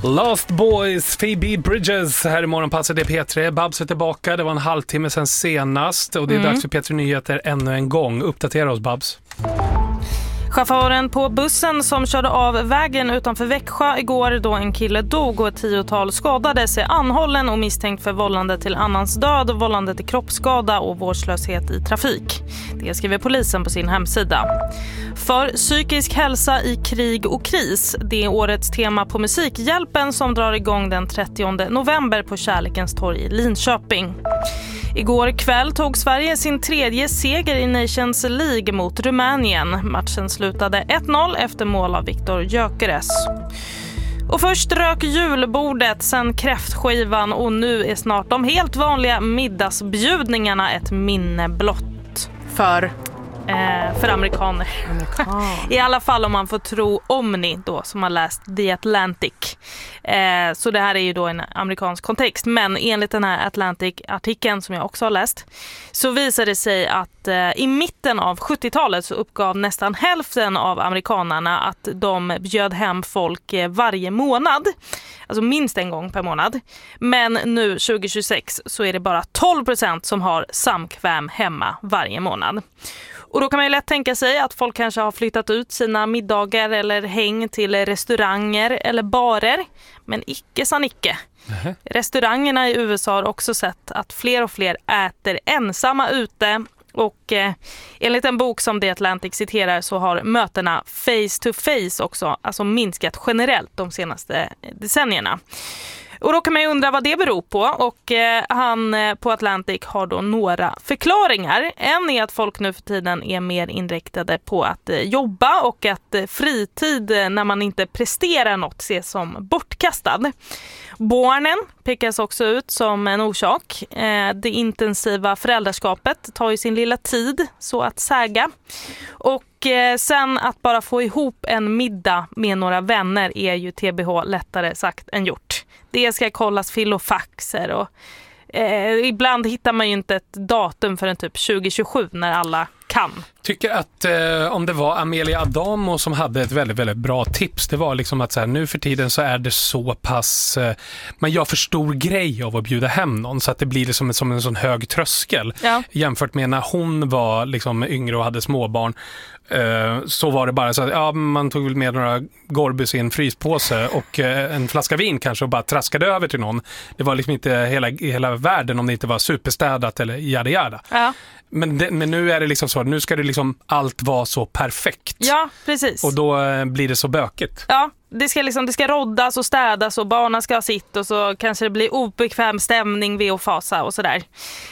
Lost Boys, Phoebe Bridges här i morgonpasset, det är P3. Babs är tillbaka, det var en halvtimme sedan senast och det är dags för P3 Nyheter ännu en gång. Uppdatera oss, Babs. Chauffören på bussen som körde av vägen utanför Växjö igår då en kille dog och ett 10-tal skadades är anhållen och misstänkt för vållande till annans död, vållande till kroppsskada och vårdslöshet i trafik. Det skriver polisen på sin hemsida. För psykisk hälsa i krig och kris, det är årets tema på Musikhjälpen som drar igång den 30 november på Kärlekens torg i Linköping. Igår kväll tog Sverige sin tredje seger i Nations League mot Rumänien. Matchen slutade 1-0 efter mål av Viktor Gyökeres. Och först rök julbordet, sen kräftskivan och nu är snart de helt vanliga middagsbjudningarna ett minne blott. För amerikaner. I alla fall om man får tro Omni då, som har läst The Atlantic. Så det här är ju då en amerikansk kontext. Men enligt den här Atlantic-artikeln som jag också har läst så visar det sig att i mitten av 70-talet så uppgav nästan hälften av amerikanerna att de bjöd hem folk varje månad. Alltså minst en gång per månad. Men nu 2026 så är det bara 12% som har samkväm hemma varje månad. Och då kan man ju lätt tänka sig att folk kanske har flyttat ut sina middagar eller häng till restauranger eller barer. Men icke sa icke. Restaurangerna i USA har också sett att fler och fler äter ensamma ute. Och enligt en bok som The Atlantic citerar så har mötena face to face också alltså minskat generellt de senaste decennierna. Och då kan man ju undra vad det beror på och han på Atlantic har då några förklaringar. En är att folk nu för tiden är mer inriktade på att jobba och att fritid när man inte presterar något ses som bortkastad. Barnen pekas också ut som en orsak. Det intensiva föräldraskapet tar ju sin lilla tid så att säga. Och sen att bara få ihop en middag med några vänner är ju TBH lättare sagt än gjort. Det ska kollas filofaxer och ibland hittar man ju inte ett datum förrän typ 2027 när alla kan. Tycker att om det var Amelia Adamo som hade ett väldigt, väldigt bra tips. Det var liksom att så här, nu för tiden så är det så pass man gör för stor grej av att bjuda hem någon så att det blir liksom som en sån hög tröskel. Ja. Jämfört med när hon var liksom yngre och hade småbarn. Så var det bara så att ja, man tog väl med några Gorbis i en fryspåse och en flaska vin kanske och bara traskade över till någon. Det var liksom inte hela världen om det inte var superstädat eller jada. Ja. Men nu är det liksom så, nu ska det liksom allt vara så perfekt. Ja, precis. Och då blir det så bökigt. Ja, det ska roddas och städas och barnen ska ha sitt och så kanske det blir obekväm stämning vid och fasa och sådär.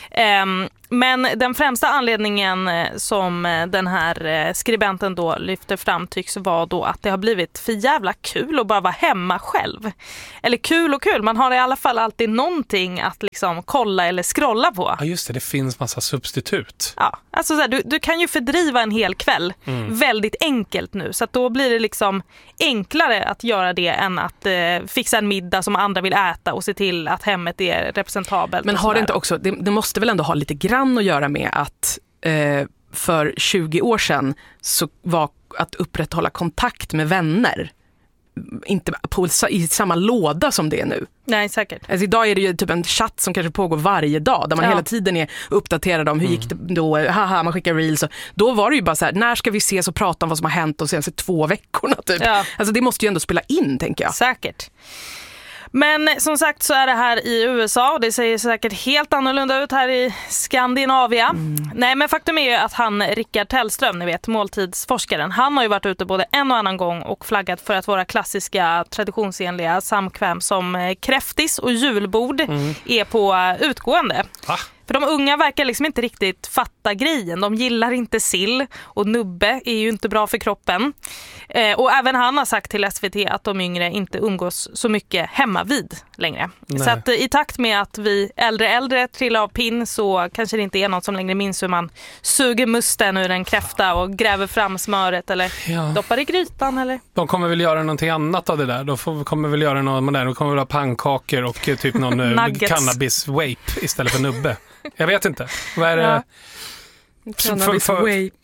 Men den främsta anledningen som den här skribenten då lyfter fram tycks vara då att det har blivit för jävla kul att bara vara hemma själv. Eller kul, man har i alla fall alltid någonting att liksom kolla eller scrolla på. Ja just det finns massa substitut. Ja, alltså så här, du kan ju fördriva en hel kväll väldigt enkelt nu. Så att då blir det liksom enklare att göra det än att fixa en middag som andra vill äta och se till att hemmet är representabelt. Men har det inte också, det måste väl ändå ha lite grann att göra med att för 20 år sedan så var att upprätthålla kontakt med vänner inte i samma låda som det är nu. Nej, säkert. Alltså, idag är det ju typ en chatt som kanske pågår varje dag där man hela tiden är uppdaterad om hur gick det då, man skickar reels. Då var det ju bara så här, när ska vi ses och prata om vad som har hänt de senaste 2 veckorna typ. Ja. Alltså det måste ju ändå spela in, tänker jag. Säkert. Men som sagt så är det här i USA och det ser säkert helt annorlunda ut här i Skandinavia. Nej, men faktum är ju att Rickard Tellström, ni vet, måltidsforskaren, han har ju varit ute både en och annan gång och flaggat för att våra klassiska traditionsenliga samkväm som kräftis och julbord är på utgående. För de unga verkar liksom inte riktigt fatta grejen. De gillar inte sill och nubbe är ju inte bra för kroppen. Och även han har sagt till SVT att de yngre inte umgås så mycket hemma vid längre. Nej. Så att i takt med att vi äldre trillar av pinn så kanske det inte är något som längre minns hur man suger musten ur en kräfta och gräver fram smöret eller doppar i grytan. Eller. De kommer väl göra någonting annat av det där. De kommer väl göra något modernt. De kommer väl ha pannkakor och typ någon cannabis-vape istället för nubbe. Jag vet inte. Vad är det? Cannabis-vape.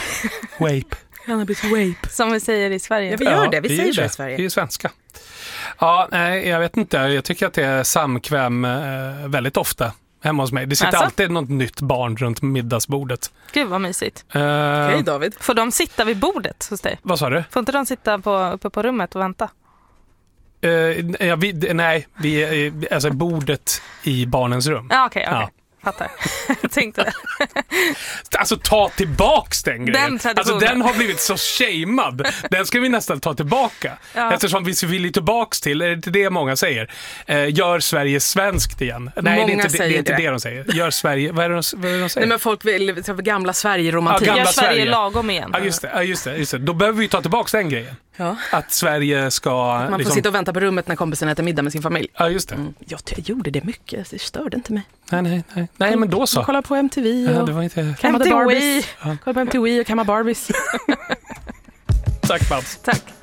Vape. Cannabis-vape. Som vi säger i Sverige. Ja, vi gör det. Vi säger det i Sverige. Det är ju svenska. Ja, nej, jag vet inte. Jag tycker att det är samkväm väldigt ofta hemma hos mig. Det sitter alltid något nytt barn runt middagsbordet. Gud vad mysigt. Okej, David. Får de sitta vid bordet hos dig? Vad sa du? Får inte de sitta uppe på rummet och vänta? Alltså bordet i barnens rum. Ja, okej. Fattar. Jag tänkte det. Alltså ta tillbaks den grejen. Alltså den har blivit så shamed. Den ska vi nästan ta tillbaka. Ja. Eftersom vi vill tillbaks till, är det inte det många säger? Gör Sverige svenskt igen. Nej, det är inte det de säger. Gör Sverige, vad är det de säger? Nej, men folk vill gamla Sverige-romantik. Gör Sverige lagom igen. Ja, just det. Då behöver vi ta tillbaks den grejen. Ja. Att Sverige ska... Man får sitta och vänta på rummet när kompisen äter middag med sin familj. Ja, just det. Jag gjorde det mycket, det störde inte mig. Nej, men då så. Kolla på MTV och det var inte... Kammade Barbies. Kolla på MTV och Kammade Barbies. Tack, Babs. Tack.